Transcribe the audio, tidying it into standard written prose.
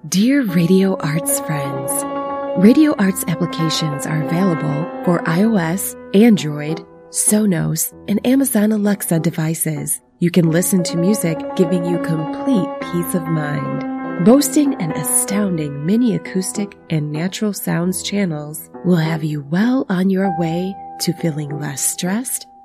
Dear Radio Arts friends, Radio Arts applications are available for iOS, Android, Sonos, and Amazon Alexa devices. You can listen to music giving you complete peace of mind. Boasting an astounding mini acoustic and natural sounds channels will have you well on your way to feeling less stressed